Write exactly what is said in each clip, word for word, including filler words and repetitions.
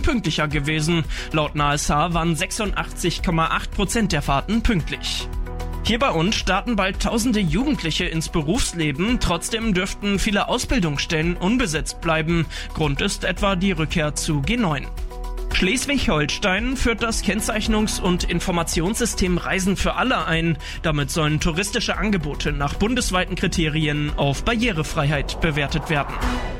pünktlicher gewesen. Laut N A S H waren sechsundachtzig Komma acht Prozent der Fahrten pünktlich. Hier bei uns starten bald tausende Jugendliche ins Berufsleben. Trotzdem dürften viele Ausbildungsstellen unbesetzt bleiben. Grund ist etwa die Rückkehr zu G neun. Schleswig-Holstein führt das Kennzeichnungs- und Informationssystem Reisen für alle ein. Damit sollen touristische Angebote nach bundesweiten Kriterien auf Barrierefreiheit bewertet werden.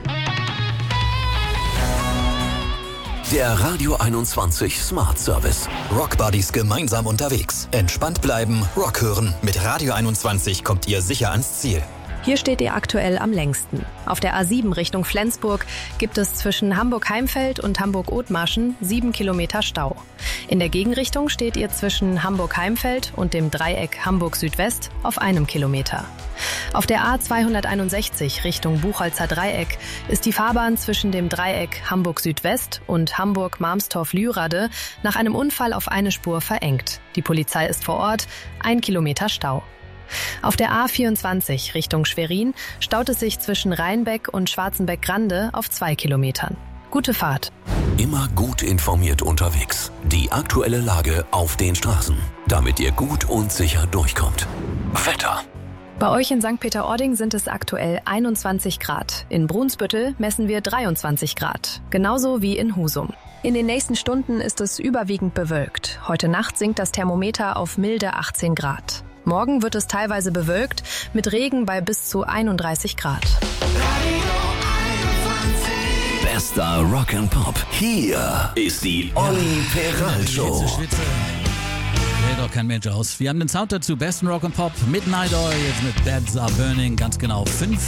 Der Radio einundzwanzig Smart Service. Rockbuddies gemeinsam unterwegs. Entspannt bleiben, Rock hören. Mit Radio einundzwanzig kommt ihr sicher ans Ziel. Hier steht ihr aktuell am längsten. Auf der A sieben Richtung Flensburg gibt es zwischen Hamburg-Heimfeld und Hamburg-Othmarschen sieben Kilometer Stau. In der Gegenrichtung steht ihr zwischen Hamburg-Heimfeld und dem Dreieck Hamburg-Südwest auf einem Kilometer. Auf der A zweihunderteinundsechzig Richtung Buchholzer Dreieck ist die Fahrbahn zwischen dem Dreieck Hamburg-Südwest und Hamburg-Marmstorf-Lührade nach einem Unfall auf eine Spur verengt. Die Polizei ist vor Ort, ein Kilometer Stau. Auf der A vierundzwanzig Richtung Schwerin staut es sich zwischen Rheinbeck und Schwarzenbeck-Grande auf zwei Kilometern. Gute Fahrt. Immer gut informiert unterwegs. Die aktuelle Lage auf den Straßen, damit ihr gut und sicher durchkommt. Wetter. Bei euch in Sankt Peter-Ording sind es aktuell einundzwanzig Grad. In Brunsbüttel messen wir dreiundzwanzig Grad. Genauso wie in Husum. In den nächsten Stunden ist es überwiegend bewölkt. Heute Nacht sinkt das Thermometer auf milde achtzehn Grad. Morgen wird es teilweise bewölkt, mit Regen bei bis zu einunddreißig Grad. Bester Rock and Pop. Hier ist die Olli Peral Show. Schwitze, Schwitze. Hält doch kein Mensch aus. Wir haben den Sound dazu. Besten Rock and Pop. Midnight Oil jetzt mit Beds Are Burning. Ganz genau fünf